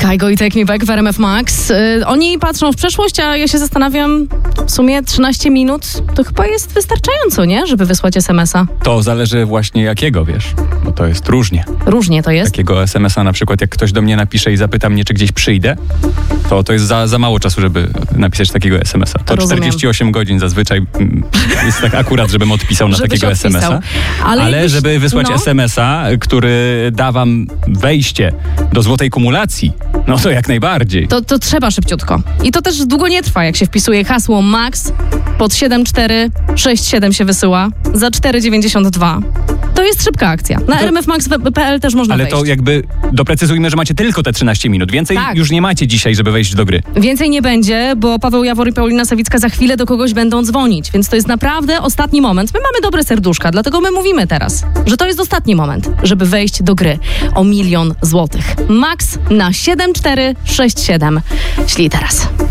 Kajgo i Take Me Back w RMF Max. Oni patrzą w przeszłość, a ja się zastanawiam, w sumie 13 minut to chyba jest wystarczająco, nie? Żeby wysłać SMS-a. To zależy właśnie jakiego, wiesz, bo to jest różnie. Różnie to jest. Takiego SMS-a na przykład, jak ktoś do mnie napisze i zapyta mnie, czy gdzieś przyjdę, to jest za mało czasu, żeby napisać takiego SMS-a. To Rozumiem. 48 godzin zazwyczaj jest tak akurat, żebym odpisał na takiego SMS-a. Ale żeby wysłać SMS-a, który da wam wejście do złotej kumulacji, no to jak najbardziej. To trzeba szybciutko. I to też długo nie trwa, jak się wpisuje hasło MAX pod 7467 się wysyła za 4,92. To jest szybka akcja. Na rmfmax.pl też można wejść. Ale to jakby doprecyzujmy, że macie tylko te 13 minut. Więcej tak. już nie macie dzisiaj, żeby wejść do gry. Więcej nie będzie, bo Paweł Jawor i Paulina Sawicka za chwilę do kogoś będą dzwonić. Więc to jest naprawdę ostatni moment. My mamy dobre serduszka, dlatego my mówimy teraz, że to jest ostatni moment, żeby wejść do gry o 1 000 000 złotych. Max na 7467. Ślij teraz.